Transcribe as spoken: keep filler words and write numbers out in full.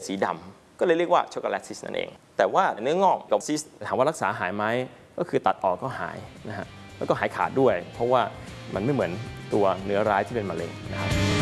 สีดำก็เลยเรียกว่าช็อกโกแลตซิสนั่นเองแต่ว่าเนื้องอกกับซิสถามว่ารักษาหายไหมก็คือตัดออกก็หายนะฮะแล้วก็หายขาดด้วยเพราะว่ามันไม่เหมือนตัวเนื้อร้ายที่เป็นมะเร็งนะครับ